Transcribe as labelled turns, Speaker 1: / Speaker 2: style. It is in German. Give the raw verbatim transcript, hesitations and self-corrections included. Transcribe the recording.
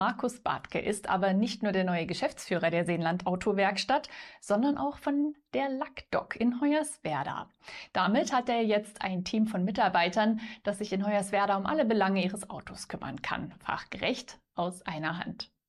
Speaker 1: Markus Bartke ist aber nicht nur der neue Geschäftsführer der Seenland Autowerkstatt, sondern auch von der Lackdock in Hoyerswerda. Damit hat er jetzt ein Team von Mitarbeitern, das sich in Hoyerswerda um alle Belange ihres Autos kümmern kann. Fachgerecht aus einer Hand.